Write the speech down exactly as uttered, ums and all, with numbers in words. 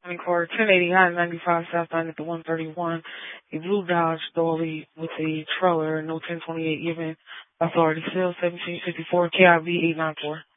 I car ten eighty-nine ninety-five Southbound at the one thirty-one, a blue Dodge Dolly with a trailer, no ten twenty-eight given authority, sales seventeen fifty-four, K I V eight nine four.